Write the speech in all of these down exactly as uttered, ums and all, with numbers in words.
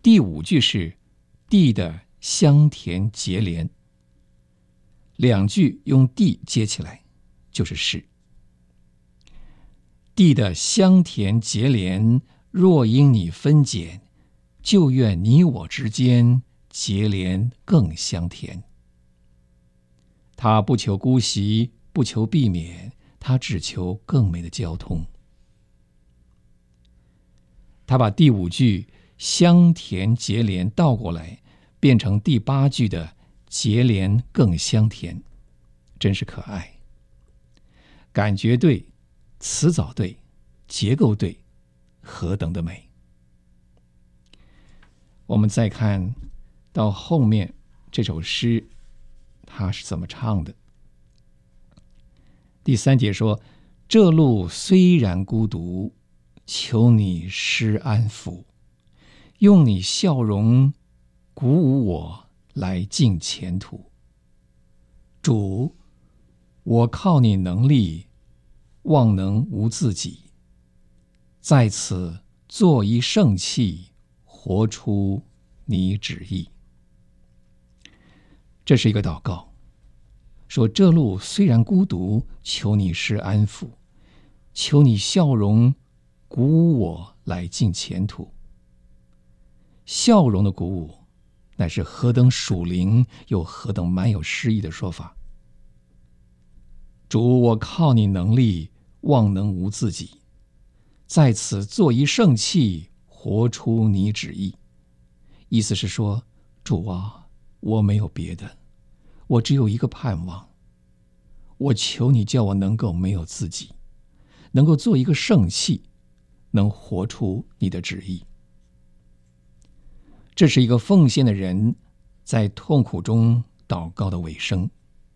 第五句是地的香甜结连，两句用地接起来就是诗。地的香甜结连，若因你分拣，就愿你我之间结连更香甜。他不求姑息，不求避免，他只求更美的交通。他把第五句香甜结连倒过来，变成第八句的结连更香甜，真是可爱。感觉对，词藻对，结构对，何等的美！我们再看到后面这首诗，它是怎么唱的？第三节说：这路虽然孤独，求你施安抚，用你笑容鼓舞我来进前途。主，我靠你能力，望能无自己，在此作一圣器，活出你旨意。这是一个祷告，说这路虽然孤独，求你施安抚，求你笑容鼓舞我来进前途。笑容的鼓舞，乃是何等属灵又何等满有诗意的说法。主，我靠你能力，望能无自己，在此作一圣器，活出你旨意。意思是说，主啊，我没有别的，我只有一个盼望，我求你叫我能够没有自己，能够做一个圣器，能活出你的旨意。这是一个奉献的人在痛苦中祷告的尾声。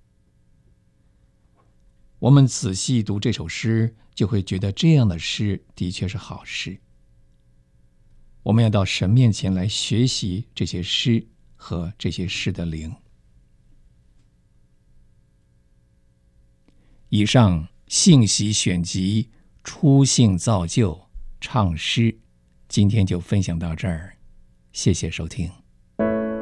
我们仔细读这首诗，就会觉得这样的诗的确是好诗。我们要到神面前来学习这些诗和这些诗的灵。以上信息选集，初信造就，唱诗，今天就分享到这儿，谢谢收听。